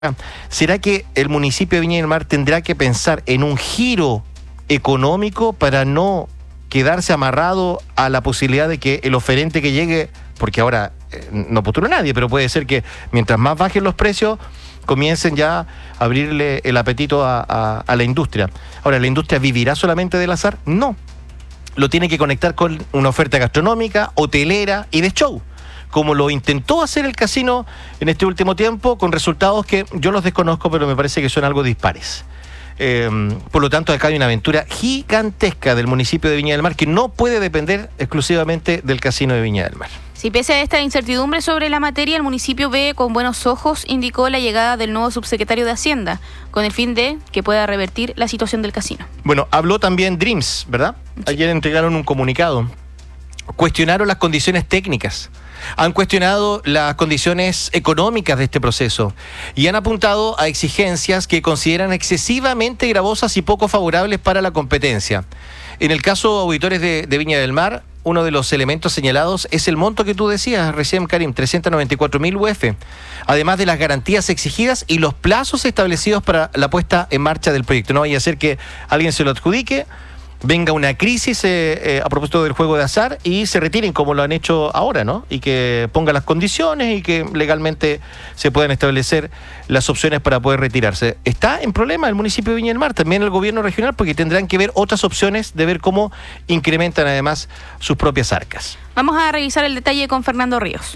¿Será que el municipio de Viña del Mar tendrá que pensar en un giro económico para no quedarse amarrado a la posibilidad de que el oferente que llegue, porque ahora no postula nadie, pero puede ser que mientras más bajen los precios, comiencen ya a abrirle el apetito a la industria? Ahora, ¿la industria vivirá solamente del azar? No. Lo tiene que conectar con una oferta gastronómica, hotelera y de show, como lo intentó hacer el casino en este último tiempo, con resultados que yo los desconozco, pero me parece que son algo dispares. Por lo tanto, acá hay una aventura gigantesca del municipio de Viña del Mar que no puede depender exclusivamente del casino de Viña del Mar. Sí, pese a esta incertidumbre sobre la materia, el municipio ve con buenos ojos, indicó, la llegada del nuevo subsecretario de Hacienda, con el fin de que pueda revertir la situación del casino. Bueno, habló también Dreams, ¿verdad? Sí. Ayer entregaron un comunicado. Cuestionaron las condiciones técnicas, han cuestionado las condiciones económicas de este proceso y han apuntado a exigencias que consideran excesivamente gravosas y poco favorables para la competencia. En el caso de auditores de Viña del Mar, uno de los elementos señalados es el monto que tú decías recién, Karim, 394.000 UF, además de las garantías exigidas y los plazos establecidos para la puesta en marcha del proyecto. No vaya a ser que alguien se lo adjudique, venga una crisis a propósito del juego de azar y se retiren como lo han hecho ahora, ¿no? Y que pongan las condiciones y que legalmente se puedan establecer las opciones para poder retirarse. Está en problema el municipio de Viña del Mar, también el gobierno regional, porque tendrán que ver otras opciones de ver cómo incrementan además sus propias arcas. Vamos a revisar el detalle con Fernando Ríos.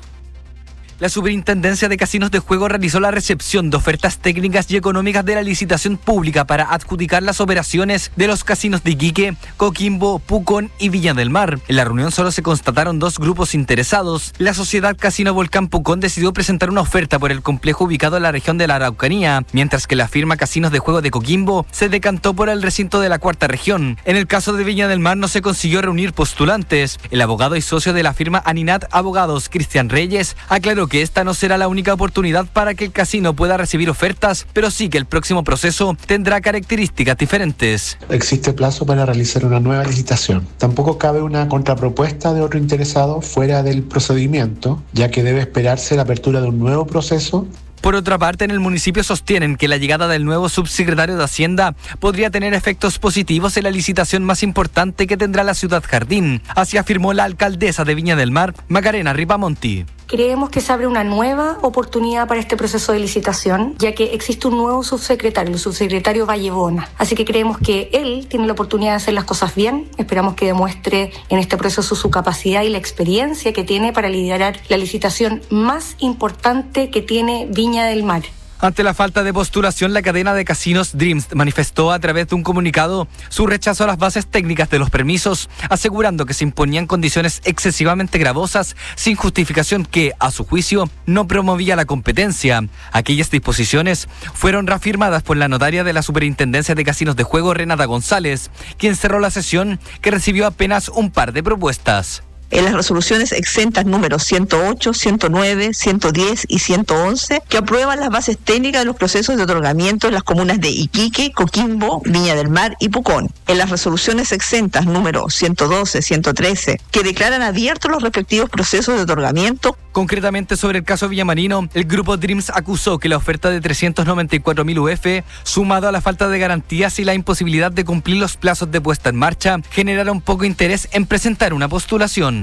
La Superintendencia de Casinos de Juego realizó la recepción de ofertas técnicas y económicas de la licitación pública para adjudicar las operaciones de los casinos de Iquique, Coquimbo, Pucón y Viña del Mar. En la reunión solo se constataron dos grupos interesados. La sociedad Casino Volcán Pucón decidió presentar una oferta por el complejo ubicado en la región de la Araucanía, mientras que la firma Casinos de Juego de Coquimbo se decantó por el recinto de la cuarta región. En el caso de Viña del Mar no se consiguió reunir postulantes. El abogado y socio de la firma Aninat Abogados, Cristian Reyes, aclaró que esta no será la única oportunidad para que el casino pueda recibir ofertas, pero sí que el próximo proceso tendrá características diferentes. Existe plazo para realizar una nueva licitación. Tampoco cabe una contrapropuesta de otro interesado fuera del procedimiento, ya que debe esperarse la apertura de un nuevo proceso. Por otra parte, en el municipio sostienen que la llegada del nuevo subsecretario de Hacienda podría tener efectos positivos en la licitación más importante que tendrá la ciudad jardín. Así afirmó la alcaldesa de Viña del Mar, Macarena Ripamonti. Creemos que se abre una nueva oportunidad para este proceso de licitación, ya que existe un nuevo subsecretario, el subsecretario Vallebona. Así que creemos que él tiene la oportunidad de hacer las cosas bien. Esperamos que demuestre en este proceso su capacidad y la experiencia que tiene para liderar la licitación más importante que tiene Viña del Mar. Ante la falta de postulación, la cadena de casinos Dreams manifestó a través de un comunicado su rechazo a las bases técnicas de los permisos, asegurando que se imponían condiciones excesivamente gravosas sin justificación que, a su juicio, no promovía la competencia. Aquellas disposiciones fueron reafirmadas por la notaria de la Superintendencia de Casinos de Juego, Renata González, quien cerró la sesión, que recibió apenas un par de propuestas. En las resoluciones exentas números 108, 109, 110 y 111, que aprueban las bases técnicas de los procesos de otorgamiento en las comunas de Iquique, Coquimbo, Viña del Mar y Pucón. En las resoluciones exentas números 112, 113, que declaran abiertos los respectivos procesos de otorgamiento. Concretamente sobre el caso Villamarino, el grupo Dreams acusó que la oferta de 394.000 UF, sumado a la falta de garantías y la imposibilidad de cumplir los plazos de puesta en marcha, generaron poco interés en presentar una postulación.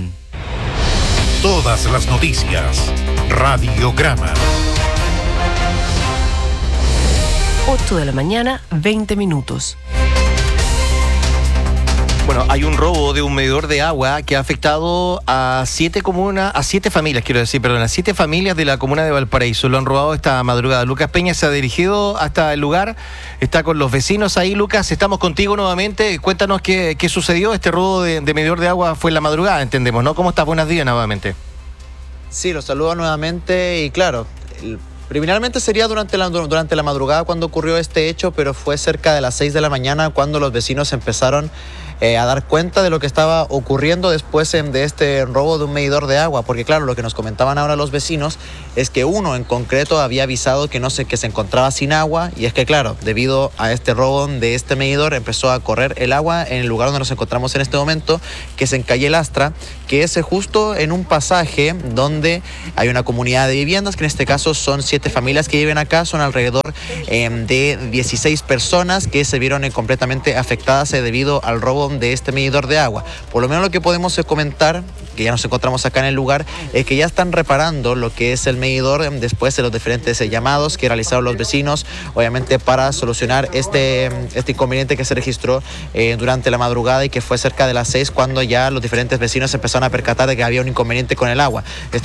Todas las noticias. Radiograma. 8 de la mañana, 20 minutos. Bueno, hay un robo de un medidor de agua que ha afectado a 7 familias de la comuna de Valparaíso. Lo han robado esta madrugada. Lucas Peña se ha dirigido hasta el lugar, está con los vecinos ahí. Lucas, estamos contigo nuevamente. Cuéntanos qué sucedió. Este robo de medidor de agua fue en la madrugada, entendemos, ¿no? ¿Cómo estás? Buenos días nuevamente. Sí, los saludo nuevamente y claro, preliminarmente sería durante la madrugada cuando ocurrió este hecho, pero fue cerca de las 6 de la mañana cuando los vecinos empezaron a dar cuenta de lo que estaba ocurriendo después de este robo de un medidor de agua, porque claro, lo que nos comentaban ahora los vecinos es que uno en concreto había avisado que se encontraba sin agua, y es que claro, debido a este robo de este medidor empezó a correr el agua en el lugar donde nos encontramos en este momento, que es en calle Lastra, que es justo en un pasaje donde hay una comunidad de viviendas, que en este caso son 7 familias que viven acá, son alrededor de 16 personas que se vieron completamente afectadas debido al robo de este medidor de agua. Por lo menos lo que podemos comentar, que ya nos encontramos acá en el lugar, es que ya están reparando lo que es el medidor después de los diferentes llamados que realizaron los vecinos, obviamente para solucionar este inconveniente que se registró durante la madrugada y que fue cerca de las 6, cuando ya los diferentes vecinos empezaron a percatar de que había un inconveniente con el agua.